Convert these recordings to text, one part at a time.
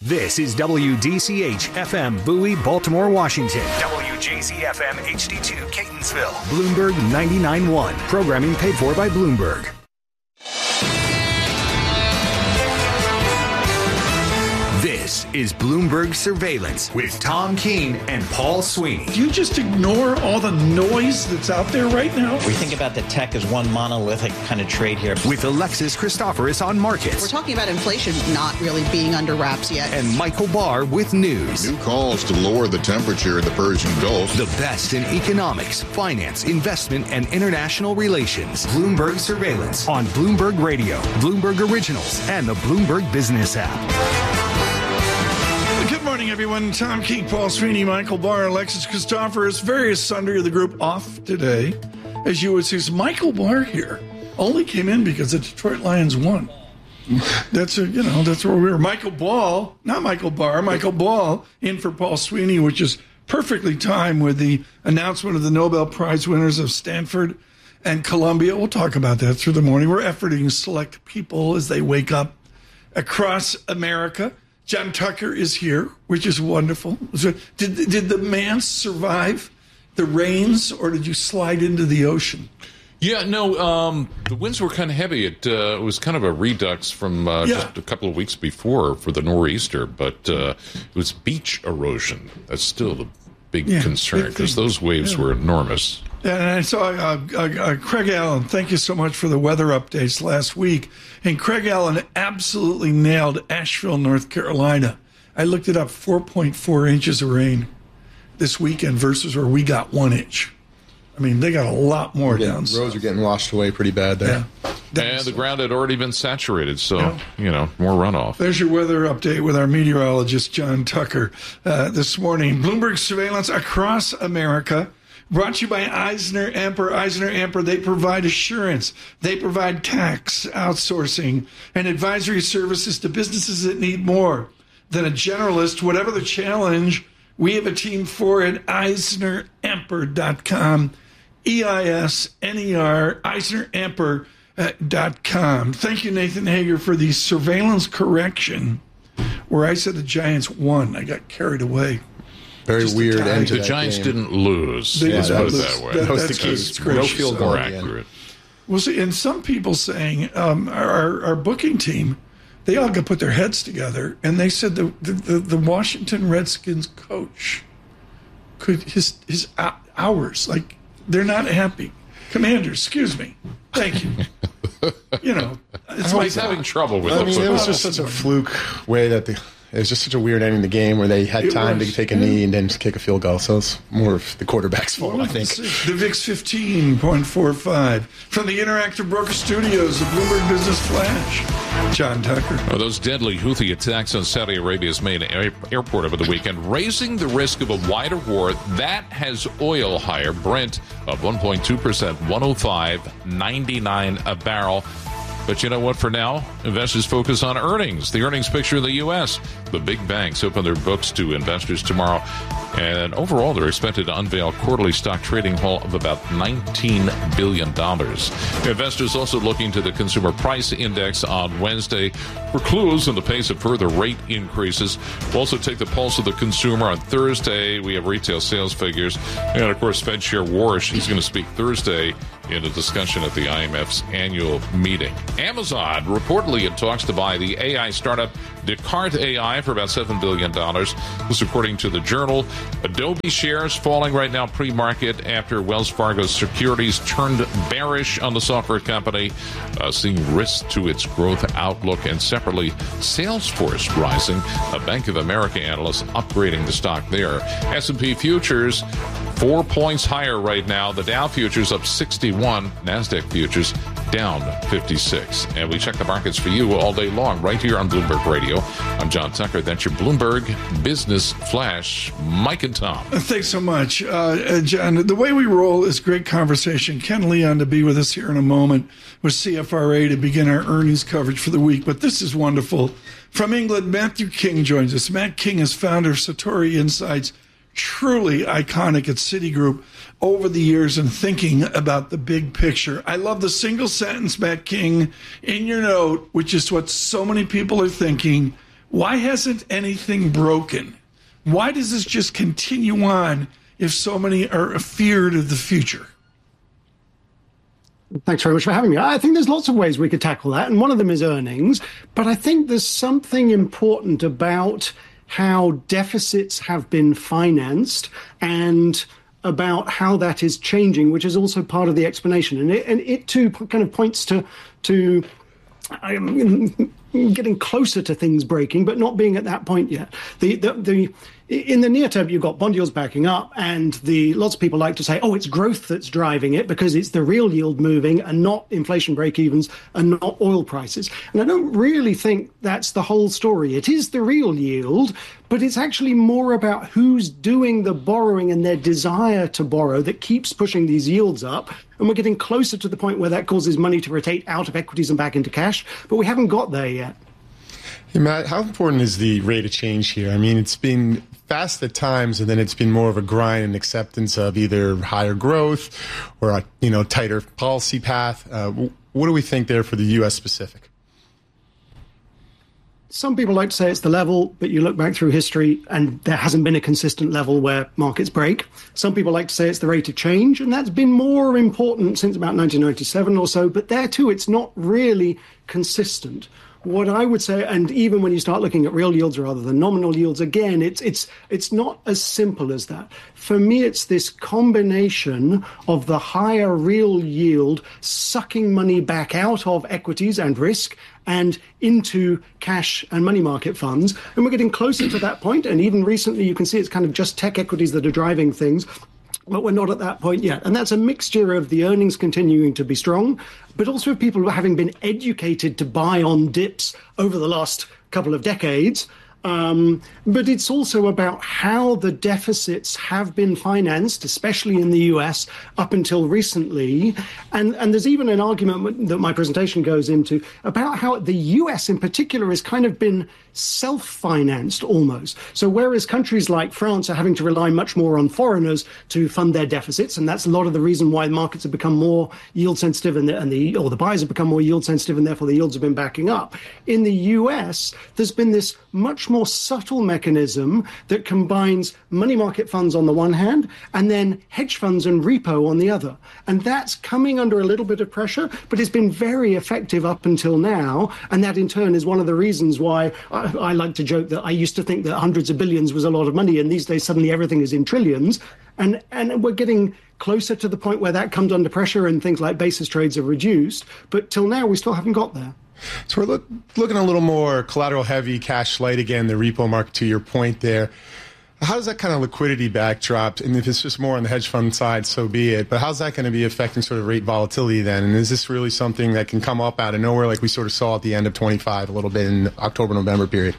This is WDCH FM Bowie, Baltimore, Washington. WJZ FM HD2 Catonsville. Bloomberg 99.1. Programming paid for by Bloomberg. This is Bloomberg Surveillance with Tom Keene and Paul Sweeney. Do you just ignore all the noise that's out there right now? We think about the tech as one monolithic kind of trade here. With Alexis Christoforous on markets. We're talking about inflation not really being under wraps yet. And Michael Barr with news. New calls to lower the temperature in the Persian Gulf. The best in economics, finance, investment, and international relations. Bloomberg Surveillance on Bloomberg Radio, Bloomberg Originals, and the Bloomberg Business app. Good morning, everyone. Tom Keene, Paul Sweeney, Michael Barr, Alexis Christoforous, various sundry of the group off today. As you would see, it's Michael Barr here. Only came in because the Detroit Lions won. That's where we were. Michael Ball, not Michael Barr, Michael Ball in for Paul Sweeney, which is perfectly timed with the announcement of the Nobel Prize winners of Stanford and Columbia. We'll talk about that through the morning. We're efforting to select people as they wake up across America. John Tucker is here, which is wonderful. So did the man survive the rains, or did you slide into the ocean? Yeah, no, the winds were kind of heavy. It was kind of a redux from just a couple of weeks before for the nor'easter, but it was beach erosion. That's still the big concern, because those waves were enormous. And I saw Craig Allen. Thank you so much for the weather updates last week. And Craig Allen absolutely nailed Asheville, North Carolina. I looked it up, 4.4 inches of rain this weekend versus where we got 1 inch. I mean, they got a lot more down. Roads are getting washed away pretty bad there. Yeah. And the ground had already been saturated, so, more runoff. There's your weather update with our meteorologist, John Tucker, this morning. Bloomberg Surveillance across America. Brought to you by Eisner Amper. Eisner Amper, they provide assurance. They provide tax, outsourcing, and advisory services to businesses that need more than a generalist. Whatever the challenge, we have a team for it. EisnerAmper.com. EISNER, EisnerAmper.com. Thank you, Nathan Hager, for the surveillance correction where I said the Giants won. I got carried away. Very weird end to the that Giants game. didn't lose. Let's put it that way. That was the case. No field goal. More accurate. Well, see, and some people saying our booking team, they all got put their heads together, and they said the Washington Redskins coach could his hours, like, they're not happy. Commanders, excuse me. Thank you. It's he's having trouble with it. It was just such a fluke way that it was just such a weird ending to the game where they had time to take a knee and then kick a field goal. So it's more of the quarterback's fault, I think. The VIX 15.45 from the Interactive Broker Studios, the Bloomberg Business Flash. John Tucker. Well, those deadly Houthi attacks on Saudi Arabia's main airport over the weekend, raising the risk of a wider war. That has oil higher. Brent of 1.2%, 105.99 a barrel. But you know what? For now, investors focus on earnings. The earnings picture in the U.S. The big banks open their books to investors tomorrow. And overall, they're expected to unveil quarterly stock trading haul of about $19 billion. Investors also looking to the Consumer Price Index on Wednesday for clues on the pace of further rate increases. We'll also take the pulse of the consumer on Thursday. We have retail sales figures. And, of course, Fed Chair Warsh, he's going to speak Thursday in a discussion at the IMF's annual meeting. Amazon reportedly in talks to buy the AI startup Descartes AI for about $7 billion. This according to the Journal. Adobe shares falling right now pre-market after Wells Fargo Securities turned bearish on the software company, seeing risks to its growth outlook. And separately, Salesforce rising. A Bank of America analyst upgrading the stock there. S&P futures 4 points higher right now. The Dow futures up 61. NASDAQ futures down 56. And we check the markets for you all day long right here on Bloomberg Radio. I'm John Tucker. That's your Bloomberg Business Flash. Mike and Tom. Thanks so much, John. The way we roll is great conversation. Ken Leon to be with us here in a moment with CFRA to begin our earnings coverage for the week. But this is wonderful. From England, Matthew King joins us. Matt King is founder of Satori Insights, truly iconic at Citigroup over the years and thinking about the big picture. I love the single sentence, Matt King, in your note, which is what so many people are thinking. Why hasn't anything broken? Why does this just continue on if so many are afeared of the future? Thanks very much for having me. I think there's lots of ways we could tackle that, and one of them is earnings. But I think there's something important about how deficits have been financed and about how that is changing, which is also part of the explanation. And it too kind of points to getting closer to things breaking, but not being at that point yet. In the near term, you've got bond yields backing up, and lots of people like to say, oh, it's growth that's driving it because it's the real yield moving and not inflation break-evens and not oil prices. And I don't really think that's the whole story. It is the real yield, but it's actually more about who's doing the borrowing and their desire to borrow that keeps pushing these yields up. And we're getting closer to the point where that causes money to rotate out of equities and back into cash, but we haven't got there yet. Hey, Matt, how important is the rate of change here? I mean, it's been fast at times, and then it's been more of a grind and acceptance of either higher growth or a tighter policy path. What do we think there for the U.S. specific? Some people like to say it's the level, but you look back through history and there hasn't been a consistent level where markets break. Some people like to say it's the rate of change, and that's been more important since about 1997 or so, but there too, it's not really consistent. What I would say, and even when you start looking at real yields rather than nominal yields, again, it's not as simple as that. For me, it's this combination of the higher real yield sucking money back out of equities and risk and into cash and money market funds. And we're getting closer to that point. And even recently, you can see it's kind of just tech equities that are driving things. But we're not at that point yet. And that's a mixture of the earnings continuing to be strong, but also of people having been educated to buy on dips over the last couple of decades. But it's also about how the deficits have been financed, especially in the US, up until recently. And there's even an argument that my presentation goes into about how the US in particular has kind of been self-financed almost. So whereas countries like France are having to rely much more on foreigners to fund their deficits, and that's a lot of the reason why markets have become more yield sensitive and the buyers have become more yield sensitive, and therefore the yields have been backing up. In the US, there's been this much more subtle mechanism that combines money market funds on the one hand and then hedge funds and repo on the other. And that's coming under a little bit of pressure, but it's been very effective up until now. And that in turn is one of the reasons why I like to joke that I used to think that hundreds of billions was a lot of money, and these days suddenly everything is in trillions. And we're getting closer to the point where that comes under pressure and things like basis trades are reduced. But till now, we still haven't got there. So we're looking a little more collateral heavy, cash light again, the repo market, to your point there. How does that kind of liquidity backdrop, and if it's just more on the hedge fund side, so be it, but how's that going to be affecting sort of rate volatility then? And is this really something that can come up out of nowhere like we sort of saw at the end of 25 a little bit in October-November period?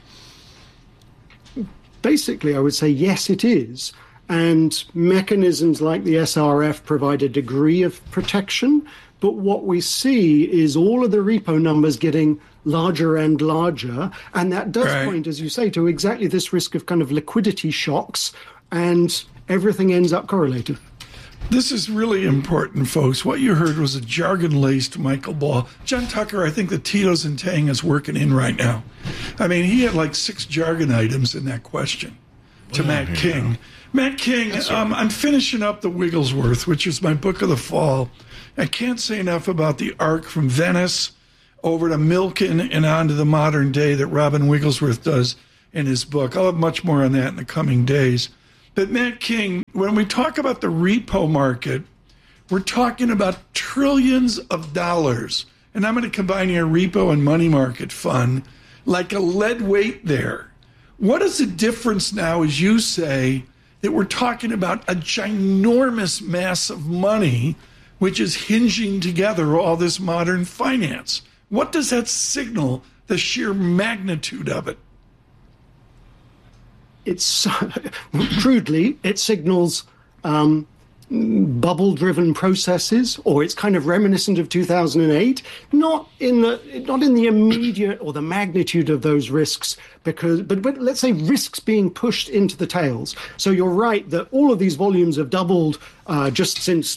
Basically, I would say yes, it is. And mechanisms like the SRF provide a degree of protection. But what we see is all of the repo numbers getting larger and larger. And that does point, as you say, to exactly this risk of kind of liquidity shocks, and everything ends up correlated. This is really important, folks. What you heard was a jargon-laced Michael Ball. John Tucker, I think the Tito's and Tang is working in right now. I mean, he had like 6 jargon items in that question to Matt King. Matt King, I'm finishing up The Wigglesworth, which is my book of the fall. I can't say enough about the arc from Venice over to Milken and on to the modern day that Robin Wigglesworth does in his book. I'll have much more on that in the coming days. But Matt King, when we talk about the repo market, we're talking about trillions of dollars. And I'm going to combine here repo and money market fund like a lead weight there. What is the difference now, as you say, that we're talking about a ginormous mass of money which is hinging together all this modern finance? What does that signal, the sheer magnitude of it? It's crudely, it signals bubble-driven processes, or it's kind of reminiscent of 2008. Not in the immediate or the magnitude of those risks, but let's say risks being pushed into the tails. So you're right that all of these volumes have doubled just since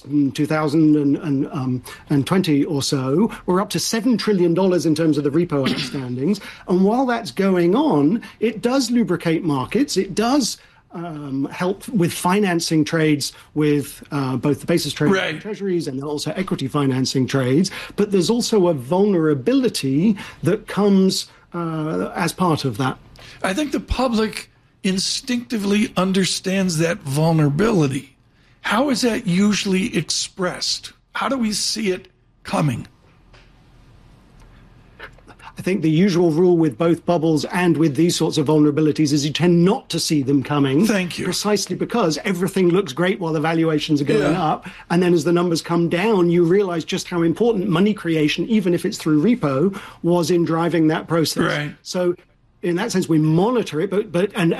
2020 or so. We're up to $7 trillion in terms of the repo outstandings, and while that's going on, it does lubricate markets. It does help with financing trades with both the basis trades and treasuries and also equity financing trades. But there's also a vulnerability that comes as part of that. I think the public instinctively understands that vulnerability. How is that usually expressed? How do we see it coming? I think the usual rule with both bubbles and with these sorts of vulnerabilities is you tend not to see them coming. Thank you. Precisely because everything looks great while the valuations are going up. And then as the numbers come down, you realize just how important money creation, even if it's through repo, was in driving that process. Right. So in that sense, we monitor it, but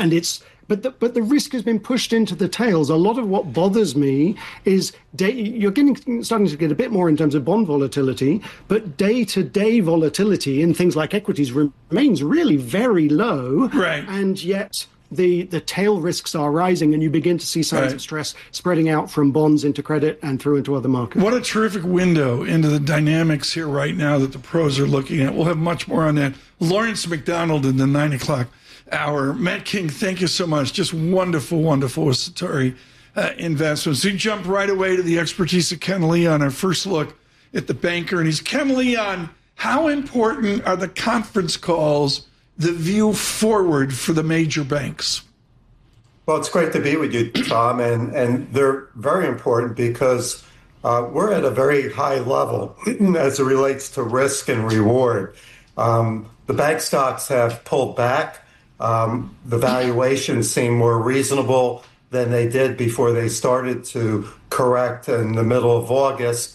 the risk has been pushed into the tails. A lot of what bothers me is you're starting to get a bit more in terms of bond volatility, but day-to-day volatility in things like equities remains really very low. Right. And yet the tail risks are rising, and you begin to see signs of stress spreading out from bonds into credit and through into other markets. What a terrific window into the dynamics here right now that the pros are looking at. We'll have much more on that. Lawrence McDonald in the 9 o'clock hour. Matt King, thank you so much. Just wonderful, wonderful Satori investments. We jump right away to the expertise of Ken Leon, our first look at the banker. And he's Ken Leon. How important are the conference calls, the view forward for the major banks? Well, it's great to be with you, Tom, and they're very important because we're at a very high level as it relates to risk and reward. The bank stocks have pulled back. The valuations seem more reasonable than they did before they started to correct in the middle of August.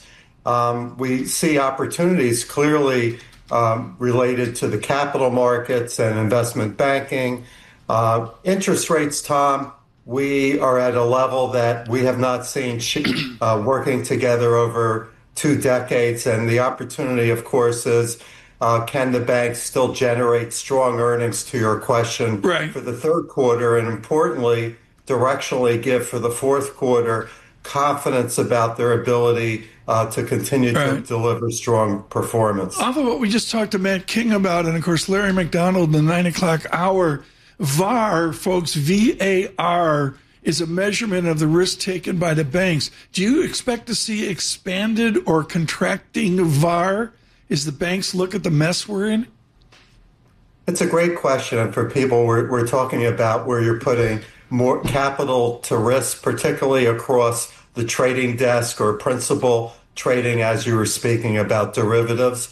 We see opportunities clearly related to the capital markets and investment banking. Interest rates, Tom, we are at a level that we have not seen working together over 2 decades. And the opportunity, of course, is can the banks still generate strong earnings, to your question, for the third quarter, and importantly, directionally give for the fourth quarter confidence about their ability to continue to deliver strong performance. Off of what we just talked to Matt King about, and of course, Larry McDonald in the 9 o'clock hour, VAR, folks, VAR is a measurement of the risk taken by the banks. Do you expect to see expanded or contracting VAR as the banks look at the mess we're in? It's a great question. And for people, we're talking about where you're putting more capital to risk, particularly across the trading desk or principal trading, as you were speaking about derivatives.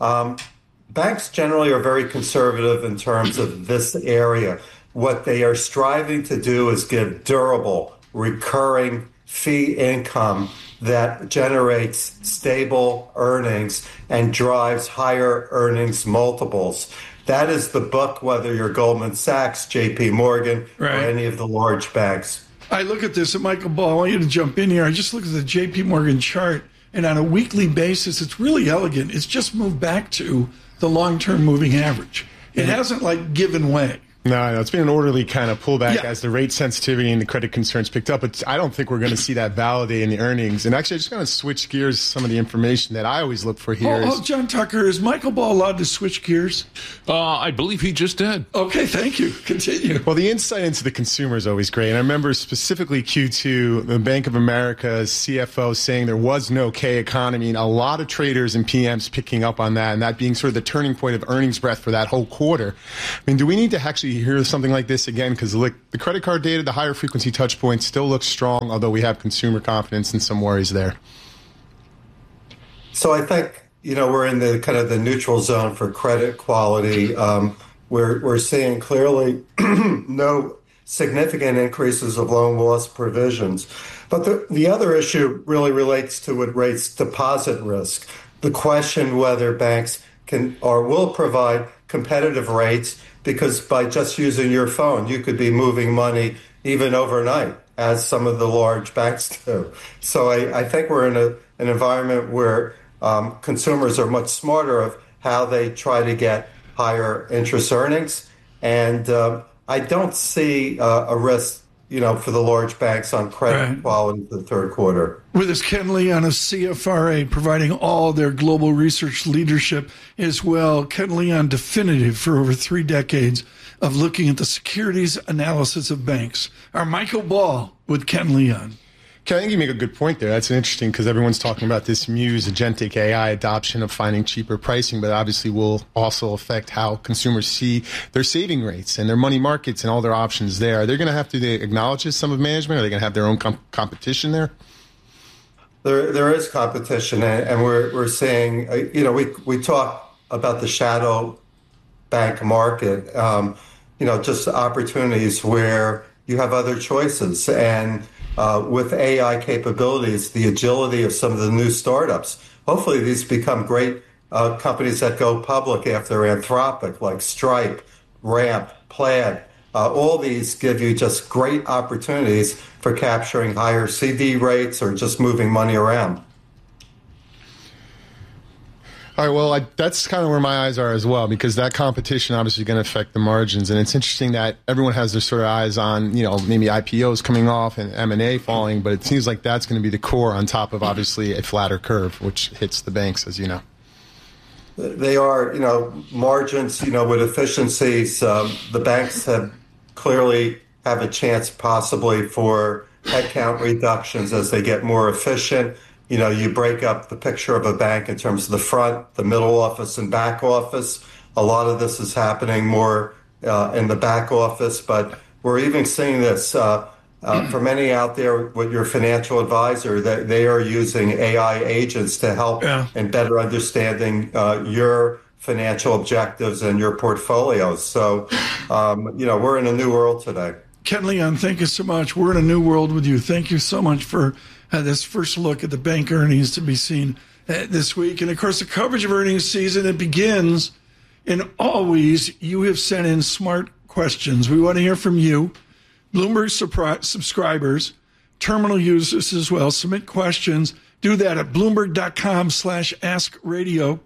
Banks generally are very conservative in terms of this area. What they are striving to do is give durable, recurring fee income that generates stable earnings and drives higher earnings multiples. That is the book, whether you're Goldman Sachs, JP Morgan, or any of the large banks. I look at this, and Michael Ball, I want you to jump in here. I just looked at the JP Morgan chart, and on a weekly basis, it's really elegant. It's just moved back to the long-term moving average. It hasn't, given way. No, it's been an orderly kind of pullback as the rate sensitivity and the credit concerns picked up. But I don't think we're going to see that validate in the earnings. And actually, I just going to switch gears. Some of the information that I always look for here is... John Tucker, is Michael Ball allowed to switch gears? I believe he just did. Okay, thank you. Continue. Well, the insight into the consumer is always great. And I remember specifically Q2, the Bank of America's CFO saying there was no K economy, and a lot of traders and PMs picking up on that, and that being sort of the turning point of earnings breath for that whole quarter. I mean, do we need to actually hear something like this again? Because the credit card data, the higher frequency touch points still looks strong, although we have consumer confidence and some worries there. So I think, we're in the kind of the neutral zone for credit quality. We're seeing clearly no significant increases of loan loss provisions. But the other issue really relates to what rates deposit risk. The question whether banks can or will provide competitive rates, because by just using your phone, you could be moving money even overnight as some of the large banks do. So I think we're in an environment where consumers are much smarter of how they try to get higher interest earnings. And I don't see a risk, for the large banks on credit quality for the third quarter. With us, Ken Leon of CFRA, providing all their global research leadership as well. Ken Leon, definitive for over 3 decades of looking at the securities analysis of banks. Our Michael Ball with Ken Leon. Ken, I think you make a good point there. That's interesting because everyone's talking about this Muse agentic AI adoption of finding cheaper pricing, but obviously will also affect how consumers see their saving rates and their money markets and all their options there. Are they going to have to acknowledge this, some of management? Are they going to have their own competition there? There is competition, and we're seeing, we talk about the shadow bank market, just opportunities where you have other choices. And with AI capabilities, the agility of some of the new startups, hopefully these become great companies that go public after Anthropic, like Stripe, Ramp, Plaid. All these give you just great opportunities for capturing higher CD rates or just moving money around. All right, well, that's kind of where my eyes are as well, because that competition obviously is going to affect the margins. And it's interesting that everyone has their sort of eyes on, maybe IPOs coming off and M&A falling, but it seems like that's going to be the core on top of obviously a flatter curve, which hits the banks, as you know. They are, margins, with efficiencies. The banks have clearly have a chance possibly for headcount reductions as they get more efficient. You break up the picture of a bank in terms of the front, the middle office, and back office. A lot of this is happening more in the back office, but we're even seeing this for many out there with your financial advisor, that they are using AI agents to help in better understanding your financial objectives and your portfolios. So, we're in a new world today. Ken Leon, thank you so much. We're in a new world with you. Thank you so much for this first look at the bank earnings to be seen this week. And, of course, the coverage of earnings season, it begins, and always you have sent in smart questions. We want to hear from you, Bloomberg subscribers, terminal users as well. Submit questions. Do that at Bloomberg.com/AskRadio,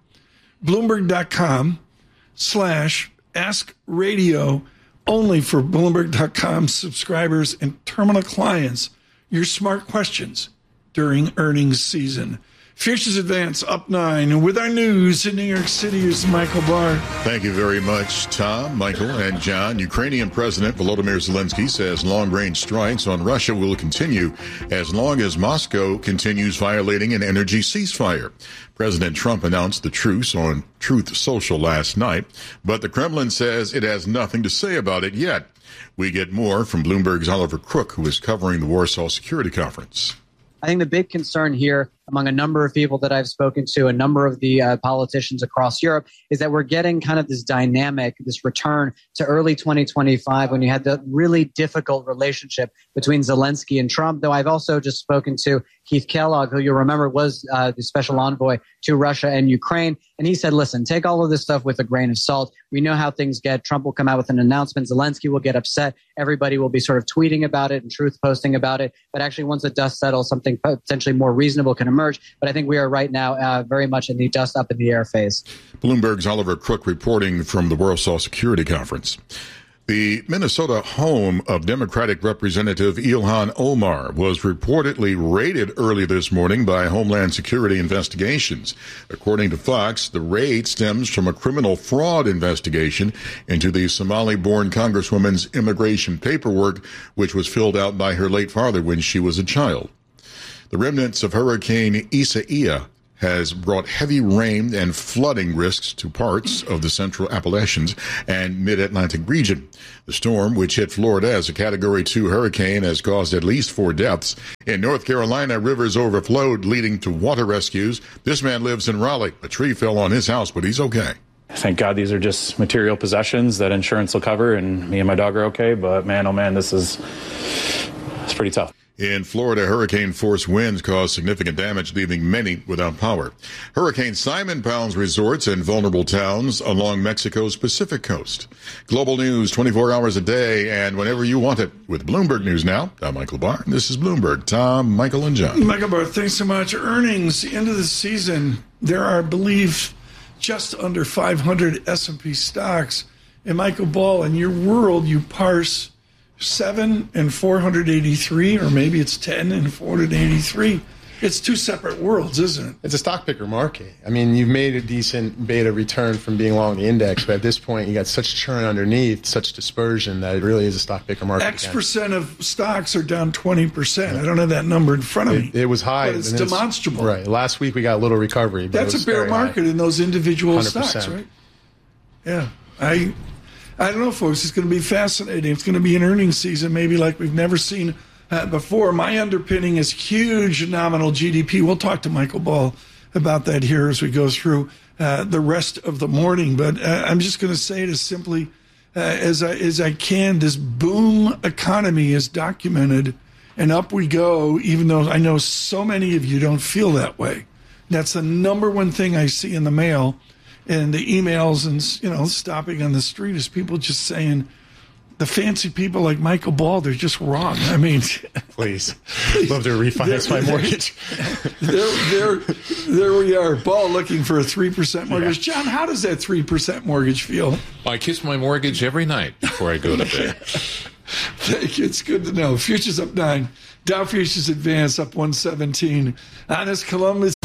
Bloomberg.com/AskRadio, only for Bloomberg.com subscribers and terminal clients. Your smart questions during earnings season. Futures Advance up 9. With our news in New York City is Michael Barr. Thank you very much, Tom, Michael, and John. Ukrainian President Volodymyr Zelensky says long-range strikes on Russia will continue as long as Moscow continues violating an energy ceasefire. President Trump announced the truce on Truth Social last night, but the Kremlin says it has nothing to say about it yet. We get more from Bloomberg's Oliver Crook, who is covering the Warsaw Security Conference. I think the big concern here among a number of people that I've spoken to, a number of the politicians across Europe, is that we're getting kind of this dynamic, this return to early 2025 when you had the really difficult relationship between Zelensky and Trump. Though I've also just spoken to Keith Kellogg, who you'll remember was the special envoy to Russia and Ukraine. And he said, listen, take all of this stuff with a grain of salt. We know how things get. Trump will come out with an announcement. Zelensky will get upset. Everybody will be sort of tweeting about it and truth posting about it. But actually, once the dust settles, something potentially more reasonable can emerge. But I think we are right now very much in the dust up in the air phase. Bloomberg's Oliver Crook reporting from the Warsaw Security Conference. The Minnesota home of Democratic Representative Ilhan Omar was reportedly raided early this morning by Homeland Security investigations. According to Fox, the raid stems from a criminal fraud investigation into the Somali-born Congresswoman's immigration paperwork, which was filled out by her late father when she was a child. The remnants of Hurricane Isaiah has brought heavy rain and flooding risks to parts of the central Appalachians and mid-Atlantic region. The storm, which hit Florida as a Category 2 hurricane, has caused at least 4 deaths. In North Carolina, rivers overflowed, leading to water rescues. This man lives in Raleigh. A tree fell on his house, but he's okay. Thank God these are just material possessions that insurance will cover, and me and my dog are okay. But man, oh man, it's pretty tough. In Florida, hurricane-force winds caused significant damage, leaving many without power. Hurricane Simon pounds resorts in vulnerable towns along Mexico's Pacific coast. Global news 24 hours a day and whenever you want it. With Bloomberg News Now, I'm Michael Barr. This is Bloomberg. Tom, Michael, and John. Michael Barr, thanks so much. Earnings, the end of the season, there are, I believe, just under 500 S&P stocks. And Michael Ball, in your world, you parse 7 and 483, or maybe it's 10 and 483. It's two separate worlds, isn't it? It's a stock picker market. I mean, you've made a decent beta return from being long the index, but at this point, you got such churn underneath, such dispersion that it really is a stock picker market. X% of stocks are down 20%. I don't have that number in front of me. It was high. But it's demonstrable. Right. Last week, we got a little recovery. But that's a bear market in those individual 100%. stocks, right? Yeah. I don't know, folks. It's going to be fascinating. It's going to be an earnings season maybe like we've never seen before. My underpinning is huge nominal GDP. We'll talk to Michael Ball about that here as we go through the rest of the morning. But I'm just going to say it as simply as I can. This boom economy is documented, and up we go, even though I know so many of you don't feel that way. That's the number one thing I see in the mail and the emails and, stopping on the street is people just saying the fancy people like Michael Ball, they're just wrong. I mean, please, love to refinance my mortgage. There we are. Ball looking for a 3% mortgage. Yeah. John, how does that 3% mortgage feel? I kiss my mortgage every night before I go to bed. Thank you. It's good to know. Futures up 9. Dow futures advance up 117. Honest Columbus